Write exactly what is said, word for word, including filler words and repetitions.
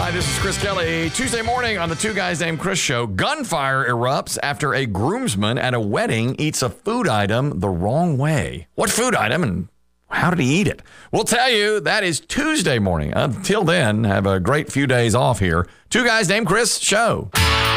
Hi, this is Chris Kelly. Tuesday morning on the Two Guys Named Chris show, gunfire erupts after a groomsman at a wedding eats a food item the wrong way. What food item and how did he eat it? We'll tell you. That is Tuesday morning. Until then, have a great few days off here. Two Guys Named Chris show.